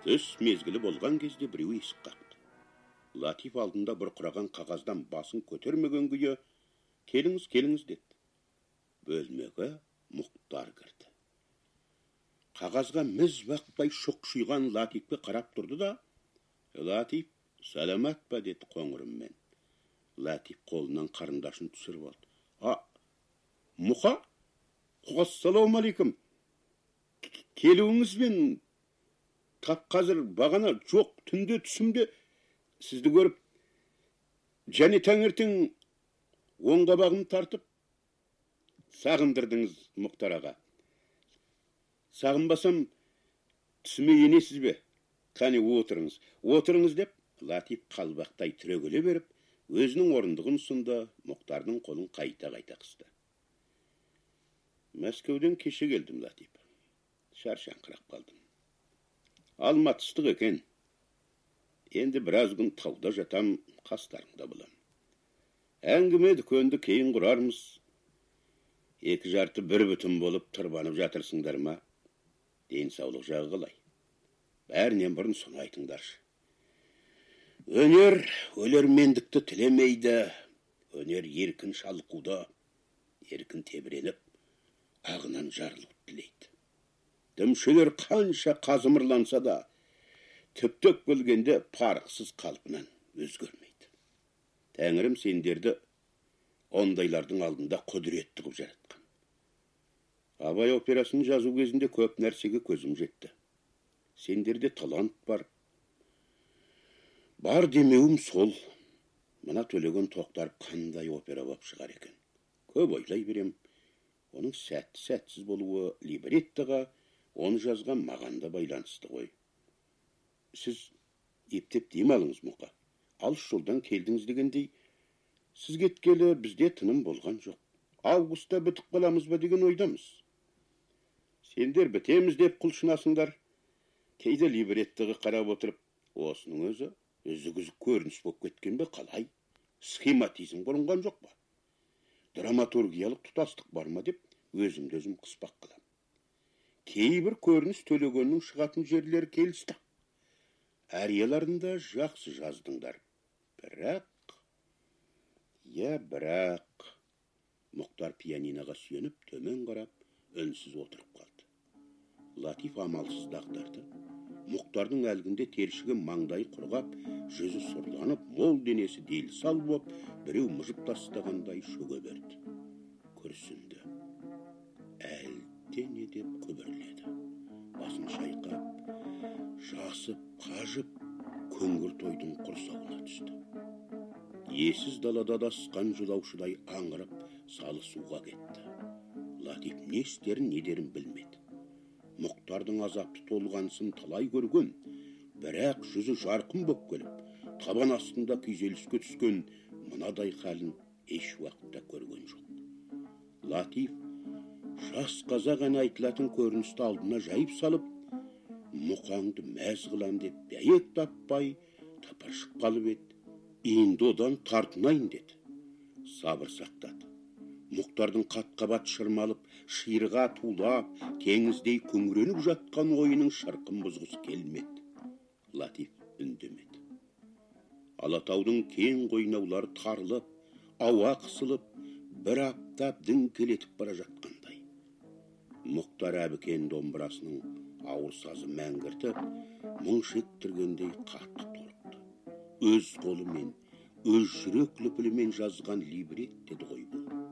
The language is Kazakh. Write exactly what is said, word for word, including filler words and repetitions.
Түс мезгілі болған кезде біреу есік қақты. Латиф алдында бұрқыраған қағаздан басын көтермеген күйі, келіңіз, келіңіз деді. Бөлмеге Мұхтар кірді. Қағазға міз бақпай шұқшиған Латифке қарап тұрды да, Латиф, саламат па деді қоңырыммен. Латиф қолынан қарындашын түсіріп алды. А, Мұха? Ассалаумалейкум. Келуіңізбен тап қазір бағана жоқ, түнде түсімде сізді көріп, және таңертең оң қабағын тартып, сағындырдыңыз Мұхтар аға. Сағынбасам, түсіме енесіз бе? Қане отырыңыз. Отырыңыз деп, Латиф қалбақтай түрегеле беріп, өзінің орындығын ұсынды, Мұхтардың қолын қайта-қайта қысты. Мәскеуден кеше келдім, Латиф. Шаршаңқырап қалдым. Алматы ыстық екен. Енді біраз күн тауда жатам, қастарыңда болам. Әңгіме дүкенді кейін құрармыз. Екі жарты бір бүтін болып тұрбанып жатырсыңдар ма? Денсаулық жағы қалай? Бәрінен бұрын соны айтыңдаршы. Өнер өлермендікті тілемейді. Өнер еркін шалқуда, еркін тебіреніп, ағынан жарылуды тілейді. Дімшелер қанша қазымырланса да, түптік білгенде парықсыз қалпынан өзгермейді. Тәңірім сендерді ондайлардың алдында құдіретті қып жаратқан. Абай операсын жазу кезінде көп нәрсеге көзім жетті. Сендерде талант бар. Бар демеуім сол. Мына Төлеген Тоқтаров қандай опера боп шығар екен. Көп ойлай берем. Оның сәтті-сәтсіз болуы либреттоға, оны жазған мағанда байланысты ғой. Сіз ептеп дем алыңыз, Мұқа. Алыс жолдан келдіңіз дегендей, сіз кеткелі бізде тыным болған жоқ. Августта бітіп қаламыз ба деген ойдамыз. Сендер бітеміз деп құлшынасыңдар. Кейде либреттоға қарап отырып, осының өзі үзік-үзік көрініс болып кеткен бе қалай? Схематизм бұрынған жоқ па? Драматургиялық тұтастық бар ма деп өзімді өзім қыспақ қылам. Кейбір көрініс Төлегеннің шығатын жерлері келісті. Әрияларында жақсы жаздыңдар. Бірақ, я бірақ, Мұхтар пианиноға сүйеніп, төмен қарап, үнсіз отырып қалды. Латиф амалсыз дағдарды. Мұхтардың әлгінде тершігі маңдай құрғап, жүзі сұрланып, мол денесі дейл сал боп, біреу мұжып тастағандай шөге берді. Күрсінді. Әлде не деп күбірледі. Басын шайқап, жасып, қажып, көңгір тойдың құрсауына түсті. Есіз далада дасқан жолаушыдай аңырып, салы суға кетті. Латиф не істерін, не дерін білмеді. Мұхтардың азапты толғансын талай көрген, бірақ жүзі жарқын боп келіп, табан астында күйзеліске түскен мынадай халін еш уақытта көрген жоқ. Латиф жас қазақ әні айтылатын көріністі алдына жайып салып, Мұқаңды мәз қылам деп бәйек таппай, тапыршып қалып еді. Енді одан тартынайын деді. Сабыр сақтады. Мұхтардың қат-қабат шырмалып, ширға тулап, теңіздей күңіреніп жатқан ойының шырқын бұзғысы келмеді. Латиф үндемеді. Алатаудың кең қойнаулары тарылып, ауа қысылып, бір аптап діңкелетіп бара жатқандай. Мұхтар әбікен домбырасының ауыр сазы мәңгіртіп, мұң шектіргендей қатты торықты. Өз қолымен, өз жүрек лүпілімен жазған либрет деді ғой бұл.